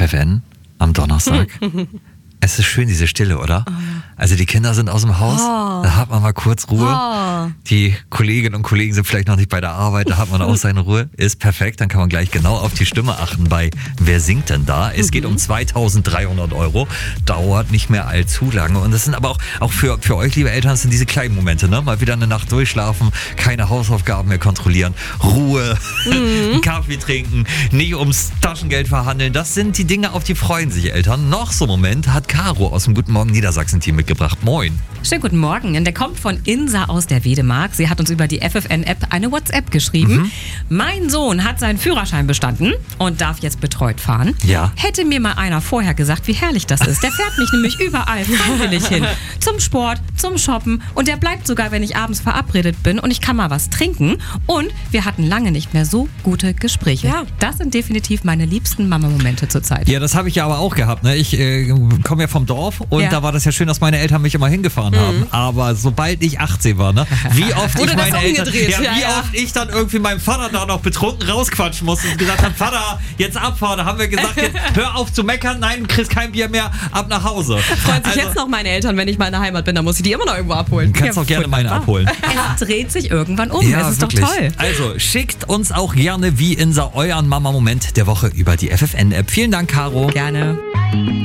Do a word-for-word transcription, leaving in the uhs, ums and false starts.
F N am Donnerstag. Es ist schön, diese Stille, oder? Oh. Also die Kinder sind aus dem Haus, oh. da hat man mal kurz Ruhe. Oh. Die Kolleginnen und Kollegen sind vielleicht noch nicht bei der Arbeit, da hat man auch seine Ruhe. Ist perfekt, dann kann man gleich genau auf die Stimme achten bei Wer singt denn da? Es mhm. geht um zweitausenddreihundert Euro, dauert nicht mehr allzu lange. Und das sind aber auch, auch für, für euch, liebe Eltern, das sind diese kleinen Momente, ne? Mal wieder eine Nacht durchschlafen, keine Hausaufgaben mehr kontrollieren, Ruhe, mhm. einen Kaffee trinken, nicht ums Taschengeld verhandeln. Das sind die Dinge, auf die freuen sich Eltern. Noch so ein Moment hat Caro aus dem Guten Morgen Niedersachsen-Team mitgebracht. Moin. Schönen guten Morgen. Der kommt von Insa aus der Wedemark. Sie hat uns über die F F N-App eine WhatsApp geschrieben. Mhm. Mein Sohn hat seinen Führerschein bestanden und darf jetzt betreut fahren. Ja. Hätte mir mal einer vorher gesagt, wie herrlich das ist. Der fährt mich nämlich überall freiwillig hin. Zum Sport, zum Shoppen und der bleibt sogar, wenn ich abends verabredet bin und ich kann mal was trinken. Und wir hatten lange nicht mehr so gute Gespräche. Ja. Das sind definitiv meine liebsten Mama-Momente zurzeit. Ja, das habe ich ja aber auch gehabt. Ne? Ich äh, komme ja vom Dorf und ja. da war das ja schön, dass meine Eltern mich immer hingefahren haben. Mhm. Aber sobald ich achtzehn war, ne, wie oft ich meine Eltern, ja, wie ja, ja. oft ich dann irgendwie meinem Vater da noch betrunken rausquatschen musste und gesagt habe, Vater, jetzt abfahren. Da haben wir gesagt, jetzt hör auf zu meckern, nein, du kriegst kein Bier mehr, ab nach Hause. Freuen sich also, jetzt noch meine Eltern, wenn ich mal in der Heimat bin, dann muss ich die immer noch irgendwo abholen. Du kannst ja, auch gerne meine abholen. Es dreht sich irgendwann um, ja, es ist wirklich. Doch toll. Also schickt uns auch gerne wie Insa euren Mama-Moment der Woche über die F F N-App. Vielen Dank, Caro. Gerne.